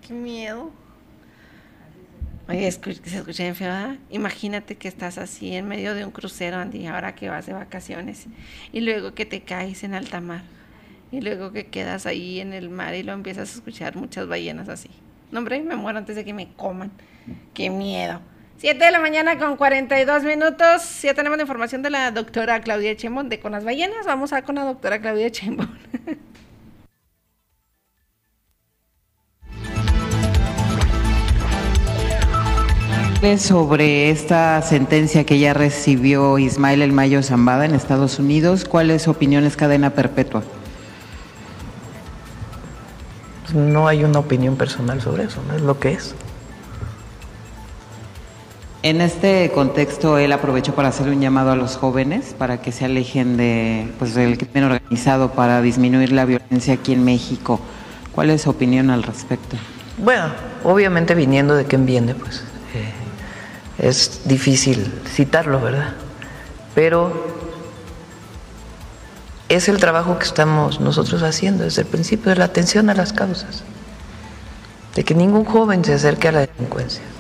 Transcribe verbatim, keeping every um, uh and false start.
qué miedo. Oye, escu- se escucha bien feo, ¿verdad? Imagínate que estás así en medio de un crucero, Andy, ahora que vas de vacaciones, y luego que te caes en alta mar, y luego que quedas ahí en el mar y lo empiezas a escuchar muchas ballenas así. No, hombre, me muero antes de que me coman. ¡Qué miedo! Siete de la mañana con cuarenta y dos minutos. Ya tenemos la información de la doctora Claudia Chembón de Con las Ballenas. Vamos a con la doctora Claudia Chembón. Sobre esta sentencia que ya recibió Ismael El Mayo Zambada en Estados Unidos, ¿cuál es su opinión? ¿Es cadena perpetua? No hay una opinión personal sobre eso, ¿no? Es lo que es. En este contexto, él aprovechó para hacer un llamado a los jóvenes para que se alejen de, pues, del crimen organizado para disminuir la violencia aquí en México. ¿Cuál es su opinión al respecto? Bueno, obviamente viniendo de quien viene, pues eh, es difícil citarlo, ¿verdad? Pero es el trabajo que estamos nosotros haciendo desde el principio, de la atención a las causas, de que ningún joven se acerque a la delincuencia.